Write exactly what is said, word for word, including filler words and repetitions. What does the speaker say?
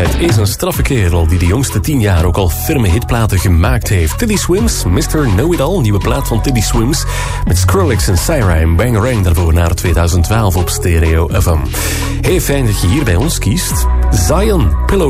Het is een straffe kerel die de jongste tien jaar ook al firme hitplaten gemaakt heeft. Teddy Swims, mister Know-It-All, nieuwe plaat van Teddy Swims. Met Skrillex en Syra en Bangarang daarvoor naar twintig twaalf op Stereo F M. Heel fijn dat je hier bij ons kiest. Zion, Pillow